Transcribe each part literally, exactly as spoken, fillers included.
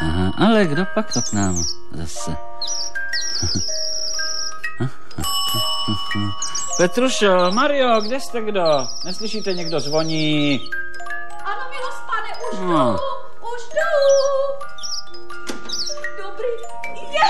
Aha, ale kdo pak to k nám zase? Petrušo, Mario, kde jste kdo? Neslyšíte, někdo zvoní? Ano, milost pane, už jdu, no. už jdu. Dobrý, je.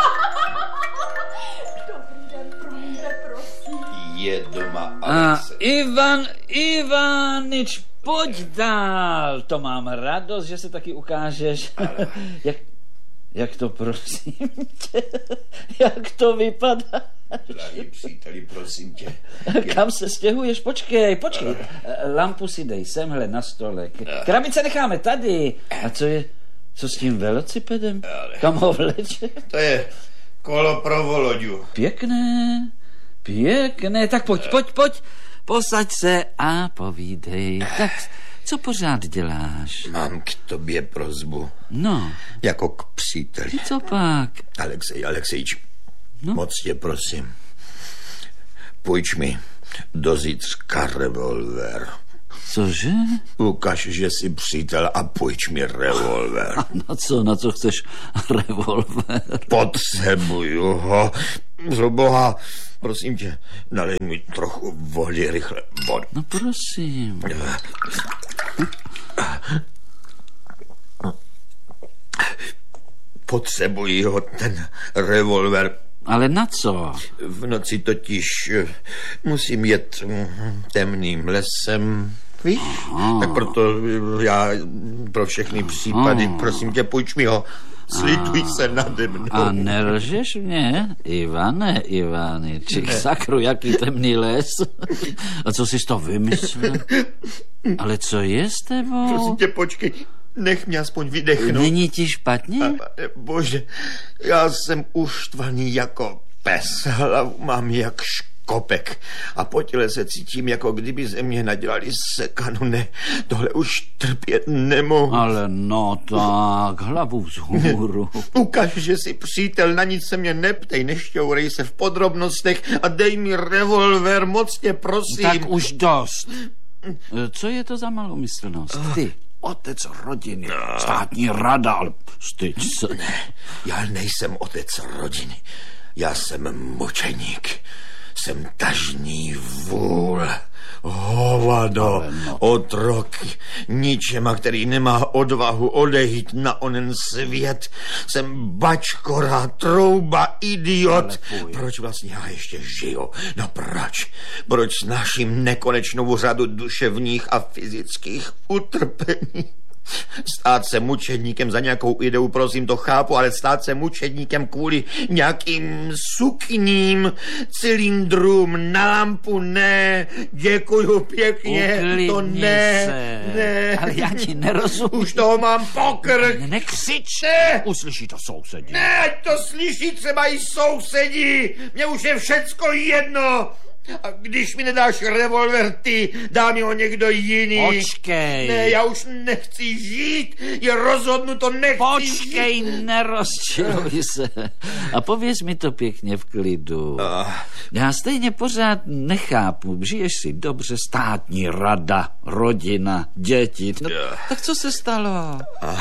Dobrý den, promiňte, prosím. Je doma Alexej. A Ivan Ivanič, pojď dál. To mám radost, že se taky ukážeš. jak, jak to, prosím tě, jak to vypadá? Drahý příteli, prosím tě. Kam se stěhuješ? Počkej, počkej. Lampu si dej semhle na stole. Krabice necháme tady. A co je, co s tím velocipedem? Kam ho vleče? To je kolo pro Voloďu. Pěkné, pěkné. Tak pojď, pojď, pojď. Posaď se a povídej. Tak, co pořád děláš? Mám k tobě prosbu. No. Jako k příteli. Co pak? Alexej, Alexejč, no? Moc tě prosím. Půjč mi do zítřka revolver. Cože? Ukaž, že jsi přítel a půjč mi revolver. A na co, na co chceš revolver? Potřebuju ho. Pro boha, prosím tě, nalej mi trochu vody, rychle vodu. No prosím. Potřebuji ho, ten revolver. Ale na co? V noci totiž musím jet temným lesem, víš? Aha. Tak proto já pro všechny případy, Aha. prosím tě, půjč mi ho. Slituj se nade mnou. A nelžeš mě, Ivane Ivaničik, sakru, jaký temný les. A co jsi to vymyslel? Ale co je s tebou? Prosím tě, počkej, nech mě aspoň vydechnout. Není ti špatně? A, bože, já jsem uštvaný jako pes, hlavu mám jak škopek a po těle se cítím, jako kdyby ze mě nadělali sekanu. Ne, tohle už trpět nemohu. Ale no tak, hlavu vzhůru. Ukaž, že jsi přítel, na nic se mě neptej, nešťourej se v podrobnostech a dej mi revolver, moc tě prosím. Tak už dost. Co je to za malomyslnost? Ty, otec rodiny, státní rada, ale styď se. Ne, já nejsem otec rodiny, já jsem mučeník. Jsem tažný vůl, hovado, no. Otrok, ničema, který nemá odvahu odejít na onen svět. Jsem bačkora, trouba, idiot. Proč vlastně já ještě žiju? No proč? Proč snáším nekonečnou řadu duševních a fyzických utrpení? Stát se mučedníkem za nějakou ideu, prosím, to chápu, ale stát se mučedníkem kvůli nějakým sukním cylindrům na lampu, ne, děkuju pěkně, Uklidni to ne, se. ne. Ale já ti nerozumím. Už toho mám pokrk. Ne, nekřič, ne. Uslyší to sousedí. Ne, ať to slyší třeba i sousedí, mně už je všecko jedno. A když mi nedáš revolver ty, dá mi ho někdo jiný. Počkej. Ne, já už nechci žít, je rozhodnuto, nechci Počkej, žít. nerozčiluj se. A pověz mi to pěkně v klidu. Uh. Já stejně pořád nechápu. Žiješ si dobře, státní rada, rodina, děti. No, uh. Tak co se stalo? Uh.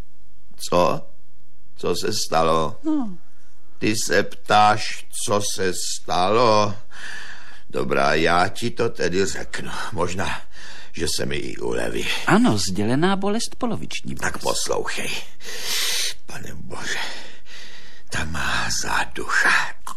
Co? Co se stalo? No. Ty se ptáš, co se stalo? Dobrá, já ti to tedy řeknu. Možná, že se mi i uleví. Ano, sdělená bolest poloviční. Tak poslouchej. Pane Bože, ta má záducha.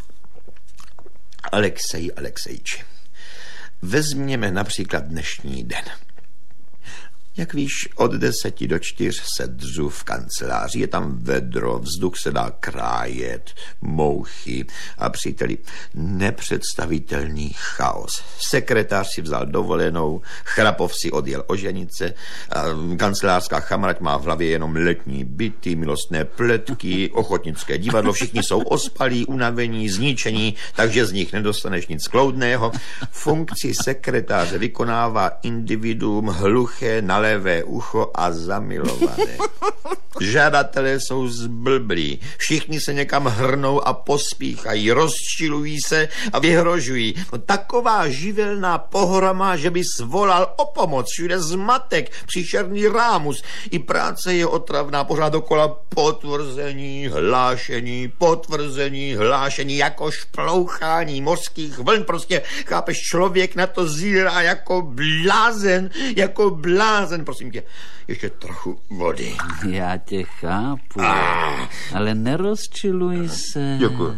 Alexej Alexejči, vezměme například dnešní den. Jak víš, od deseti do čtyř se dřu v kanceláři, je tam vedro, vzduch se dá krájet, mouchy a příteli, nepředstavitelný chaos. Sekretář si vzal dovolenou, Chrapov si odjel oženit se, kancelářská chamrať má v hlavě jenom letní byty, milostné pletky, ochotnické divadlo, všichni jsou ospalí, unavení, zničení, takže z nich nedostaneš nic kloudného. Funkci sekretáře vykonává individuum hluché, nalé levé ucho a zamilované. Žadatelé jsou zblblí. Všichni se někam hrnou a pospíchají, rozčilují se a vyhrožují. No, taková živelná pohroma, že by svolal o pomoc. Všude zmatek, příšerný rámus. I práce je otravná, pořád dokola potvrzení, hlášení, potvrzení, hlášení, jako šplouchání mořských vln. Prostě, chápeš, člověk na to zírá jako blázen, jako blázen. Prosím tě, ještě trochu vody. Já tě chápu, Ah. ale nerozčiluj se. Děkuji.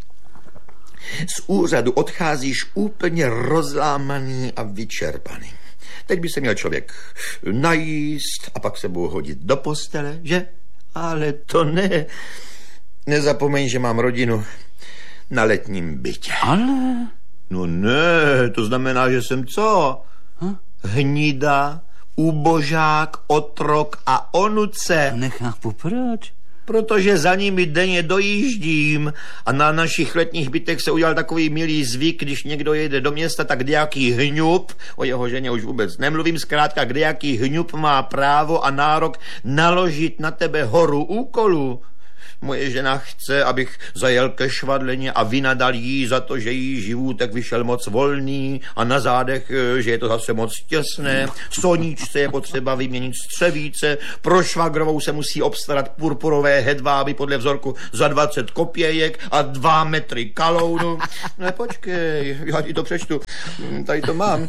Z úřadu odcházíš úplně rozlámaný a vyčerpaný. Teď by se měl člověk najíst a pak se budou hodit do postele, že? Ale to ne. Nezapomeň, že mám rodinu na letním bytě. Ale... No ne, to znamená, že jsem co? Hm? Hnida, ubožák, otrok a onuce. Nechápu proč. Protože za nimi denně dojíždím a na našich letních bytech se udělal takový milý zvyk, když někdo jede do města, tak kdejaký hňup, o jeho ženě už vůbec nemluvím, zkrátka kdejaký hňup má právo a nárok naložit na tebe horu úkolů. Moje žena chce, abych zajel ke švadleně a vynadal jí za to, že jí živůtek vyšel moc volný a na zádech, že je to zase moc těsné. Soníčce je potřeba vyměnit střevíce, pro švagrovou se musí obstarat purpurové hedváby podle vzorku za dvacet kopějek a dva metry kalounu. Ne, počkej, já ti to přečtu. Tady to mám.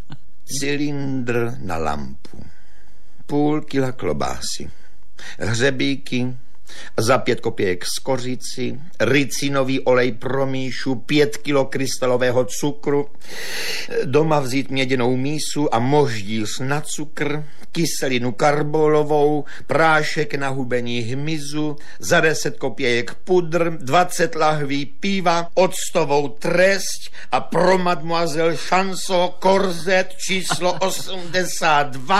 Cylindr na lampu, půl kila klobásy, hřebíky, za pět kopějek z kořici, ricinový olej pro Míšu, pět kilo krystalového cukru, doma vzít měděnou mísu a moždíř na cukr, kyselinu karbolovou, prášek na hubení hmyzu, za deset kopějek pudr, dvacet lahví piva, octovou trest a pro mademoiselle Chanson korzet číslo osmdesát dva.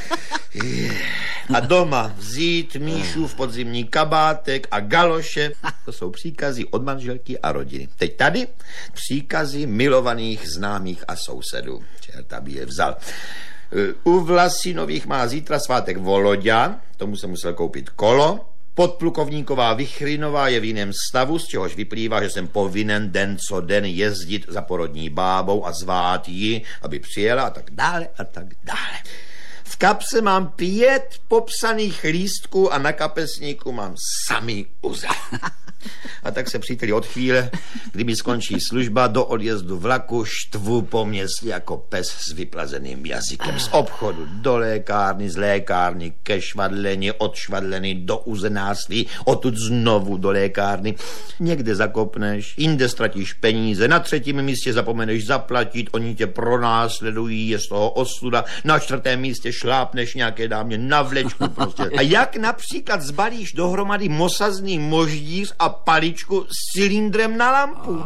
A doma vzít Míšu v podzimní kabátek a galoše. To jsou příkazy od manželky a rodiny. Teď tady příkazy milovaných známých a sousedů. Čert, aby je vzal. U Vlasinových má zítra svátek Voloďa, tomu se musel koupit kolo. Podplukovníková Vichrinová je v jiném stavu, z čehož vyplývá, že jsem povinen den co den jezdit za porodní bábou a zvát ji, aby přijela a tak dále a tak dále. V kapse mám pět popsaných lístků a na kapesníku mám samý uza. A tak se, příteli, od chvíle, kdy mi skončí služba, do odjezdu vlaku štvu po městě jako pes s vyplazeným jazykem. Z obchodu do lékárny, z lékárny ke švadleně, od švadleny do uzenářství, odtud znovu do lékárny. Někde zakopneš, jinde ztratíš peníze, na třetím místě zapomeneš zaplatit, oni tě pronásledují, je z toho ostuda, na čtvrtém místě šlápneš nějaké dámě na vlečku prostě. A jak například zbalíš dohromady mosazný moždíř a paličku s cylindrem na lampu?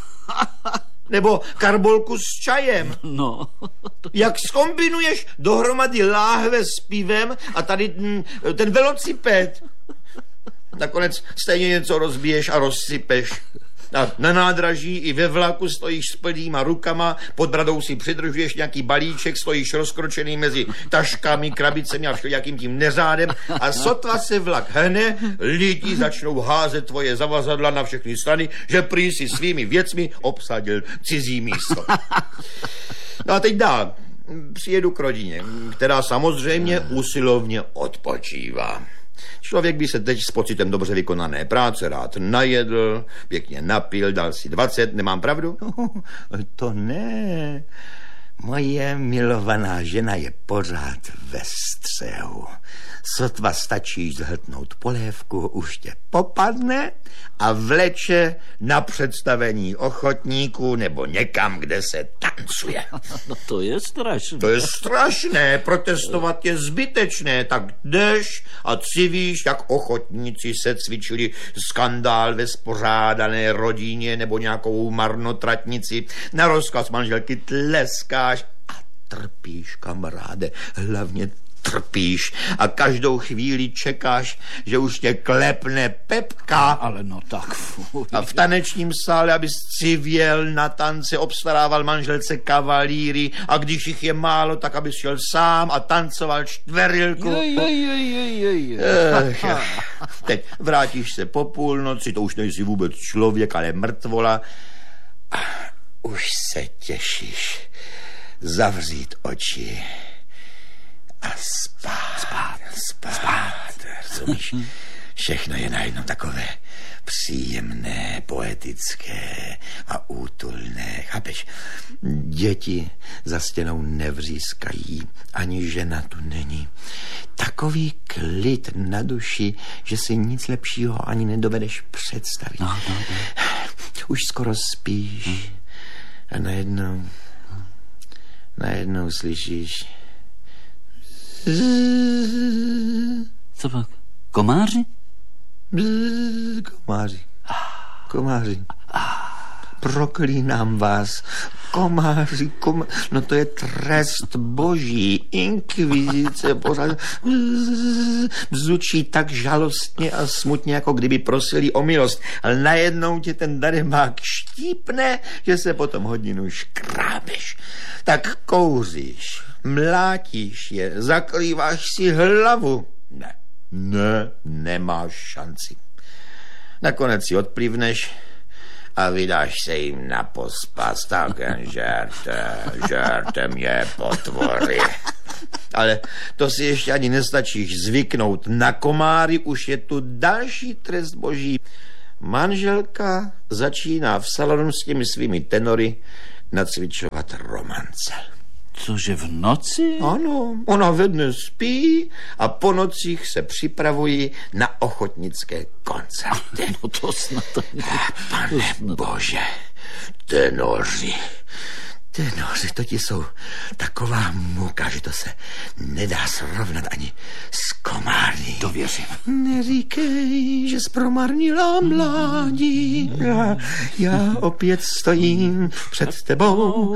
Nebo karbolku s čajem? No. Jak zkombinuješ dohromady láhve s pivem a tady ten, ten velociped? Nakonec stejně něco rozbiješ a rozsypeš. A na nádraží i ve vlaku stojíš s plnýma rukama, pod bradou si přidržuješ nějaký balíček, stojíš rozkročený mezi taškami, krabicemi a všelijakým tím neřádem a sotva se vlak hne, lidi začnou házet tvoje zavazadla na všechny strany, že prý si svými věcmi obsadil cizí místo. No a teď dál. Přijedu k rodině, která samozřejmě usilovně odpočívá. Člověk by se teď s pocitem dobře vykonané práce rád najedl, pěkně napil, dal si dvacet, nemám pravdu? To ne. Moje milovaná žena je pořád ve střehu. Sotva stačí zhltnout polévku, už tě popadne a vleče na představení ochotníků nebo někam, kde se tancuje. No to je strašné. To je strašné, protestovat je zbytečné, tak jdeš a civíš, jak ochotníci se cvičili skandál ve spořádané rodině nebo nějakou marnotratnici. Na rozkaz manželky tleskáš a trpíš, kamaráde, hlavně trpíš a každou chvíli čekáš, že už tě klepne Pepka. Ale no tak fuj. A v tanečním sále, abys civěl na tance, obstarával manželce kavalíry a když jich je málo, tak abys šel sám a tancoval čtverilku. Jo, jo, jo, jo, jo. Ech, teď vrátíš se po půlnoci, to už nejsi vůbec člověk, ale mrtvola. A už se těšíš zavřít oči a spát. Spát. Spát. spát. Rozumíš? Všechno je najednou takové příjemné, poetické a útulné. Chápeš? Děti za stěnou nevřískají, ani žena tu není. Takový klid na duši, že si nic lepšího ani nedovedeš představit. No, no, no. Už skoro spíš hmm. a najednou, najednou slyšíš Co pak? Komáři? Bzz, komáři. Komáři. Proklínám vás. Komáři, kom... No to je trest boží. Inkvizice pořád bzučí tak žalostně a smutně, jako kdyby prosili o milost. Ale najednou tě ten darebák štípne, že se potom hodinu škrábeš. Tak kouříš, mlátíš je, zakrýváš si hlavu. Ne. Ne, nemáš šanci. Nakonec si odplivneš a vydáš se jim na pospas. Tak jen žerte, žerte mě, potvory. Ale to si ještě ani nestačíš zvyknout. Na komáry už je tu další trest boží. Manželka začíná v salonu s těmi svými tenory nacvičovat romance. Cože v noci? Ano, ona ve dne spí a po nocích se připravují na ochotnické koncerty. No to snad... Pane bože, tenoři, tenoři, to ti jsou taková muka, že to se nedá srovnat ani s komáry. To věřím. Neříkej, že zpromarnila mládí. Já, já opět stojím před tebou,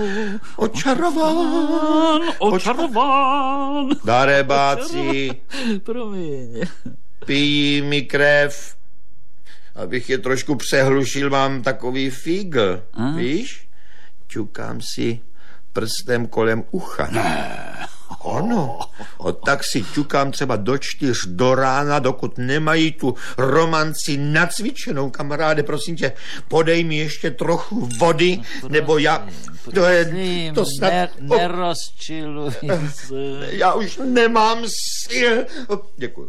očarován, očarován. Darebáci, Promiň. pijí mi krev. Abych je trošku přehlušil, mám takový fígl, A? víš? Ťukám si prstem kolem ucha. Ne. Ano, a tak si ťukám třeba do čtyř do rána, dokud nemají tu romanci nacvičenou. Kamaráde, prosím tě, podej mi ještě trochu vody, prosím, nebo já... To je... To snad... Ne, nerozčiluj se. Já už nemám sil. Děkuji.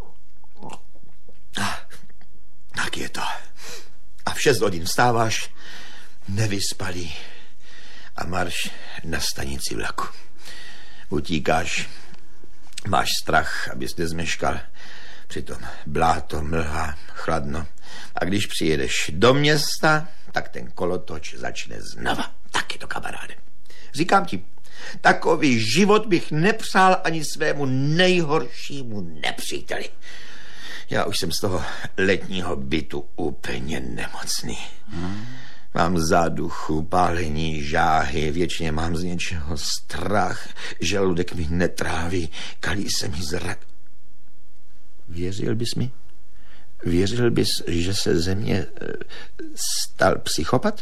Tak je to. A v šest hodin vstáváš, nevyspalý, a marš na stanici vlaku. Utíkáš, máš strach, abys nezmeškal, přitom bláto, mlha, chladno. A když přijedeš do města, tak ten kolotoč začne znova. Tak je to, kamaráde. Říkám ti, takový život bych nepřál ani svému nejhoršímu nepříteli. Já už jsem z toho letního bytu úplně nemocný. Hmm. Mám záduchu, pálení, žáhy, věčně mám z něčeho strach, žaludek mi netráví, kalí se mi zrak. Věřil bys mi? Věřil bys, že se ze mě stal psychopat?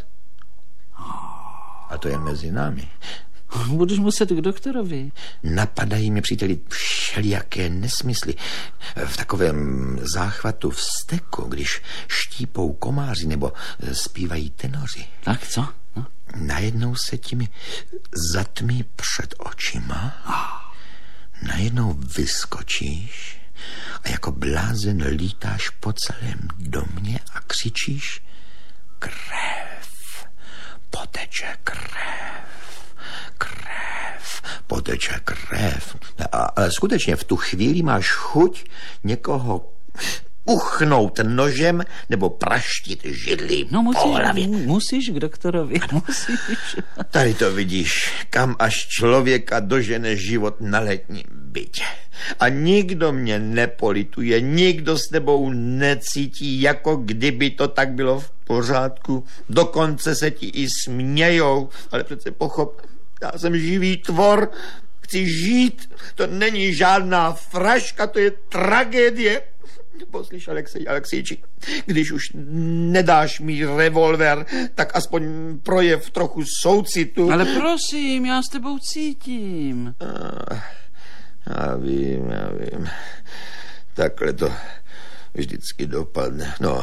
A to je mezi námi. Budeš muset k doktorovi. Napadají mi, příteli, všelijaké nesmysly. V takovém záchvatu vzteku, když štípou komáři nebo zpívají tenoři. Tak co? No? Najednou se ti mi zatmí před očima. Najednou vyskočíš a jako blázen lítáš po celém domě a křičíš: krev, poteče krev. Krev, poteče krev. A, ale skutečně v tu chvíli máš chuť někoho uchnout nožem nebo praštit židlí no, musíš, po hlavě. Musíš k doktorovi, musíš. Tady to vidíš, kam až člověka dožene život na letním bytě. A nikdo mě nepolituje, nikdo s tebou necítí, jako kdyby to tak bylo v pořádku. Dokonce se ti i smějou, ale přece pochop, já jsem živý tvor, chci žít. To není žádná fraška, to je tragédie. Poslyš, Alexej Alexejči, když už nedáš mi revolver, tak aspoň projev trochu soucitu. Ale prosím, já s tebou cítím. Ah, já vím, já vím. Takhle to vždycky dopadne. No,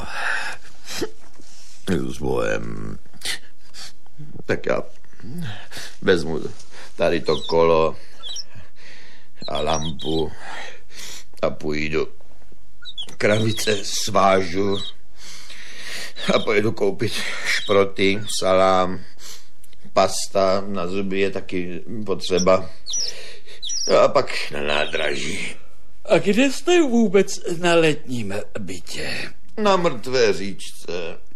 s bojem. Tak já vezmu tady to kolo a lampu a půjdu. Kravice svážu a pojedu koupit šproty, salám, pasta na zuby je taky potřeba. A pak na nádraží. A kde jste vůbec na letním bytě? Na mrtvé říčce.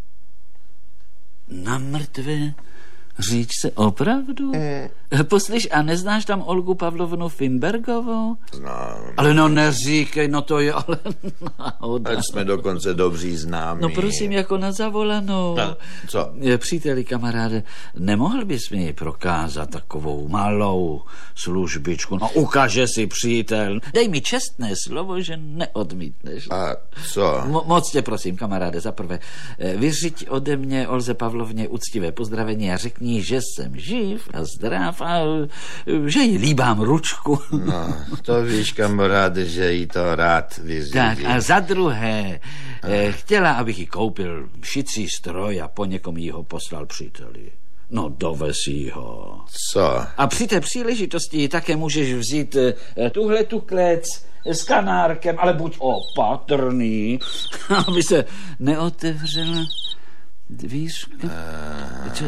Na mrtvé říčce opravdu? Mm. Poslyš, a neznáš tam Olgu Pavlovnu Finbergovou? Znám. Ale no neříkej, no to je ale náhoda. Ať jsme dokonce dobří známí. No prosím, jako na zavolanou. No, co? Příteli, kamaráde, nemohl bys mi prokázat takovou malou službičku? No ukáže si, přítel. Dej mi čestné slovo, že neodmítneš. A co? Mo- moc tě prosím, kamaráde, zaprvé, vyřiď ode mě Olze Pavlovně úctivé pozdravení a řekni, že jsem živ a zdrav a že jí líbám ručku. No, to víš, kamaráde, že jí to rád vyřídí. Tak a za druhé, eh, chtěla, abych jí koupil šicí stroj a po někom jí ho poslal příteli. No, dovez jí ho. Co? A při té příležitosti také můžeš vzít eh, tuhle tu klec s kanárkem, ale buď opatrný, aby se neotevřela dvířka. Co,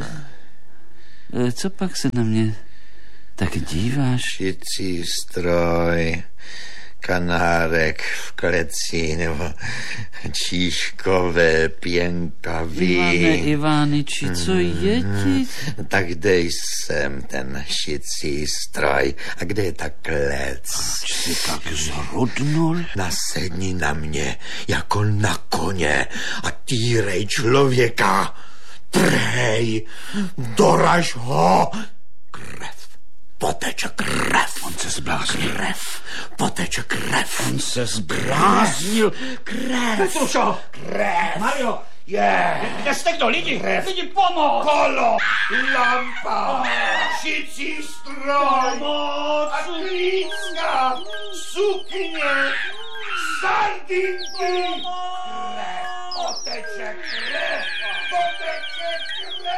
eh, co pak se na mě tak díváš? Šicí stroj, kanárek v kleci, nebo číškové pěnkavy. Ivane Ivániči, co je ti? Tak dej sem ten šicí stroj. A kde je ta klec? Proč jsi tak zrudnul? Nasedni na mě jako na koně a týrej člověka. Trhej, doraž ho. Krev, poteče krev. On se zbláznil. Krev, poteče krev. On se zbláznil. Krev. Petrušo! Krev. Mario! Je. Kde jste kdo? Lidi! Krev. Lidi, pomoc! Kolo, lampa, šicí stroj, Pomoc! a klícka, sukně, sardinky. Krev, poteče krev, poteče krev.